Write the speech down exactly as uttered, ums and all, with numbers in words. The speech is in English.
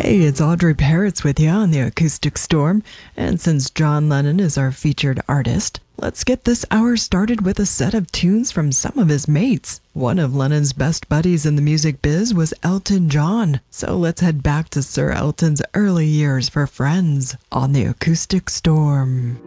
Hey, it's Audrey Parrots with you on the Acoustic Storm, and since John Lennon is our featured artist, let's get this hour started with a set of tunes from some of his mates. One of Lennon's best buddies in the music biz was Elton John, so let's head back to Sir Elton's early years for Friends on the Acoustic Storm.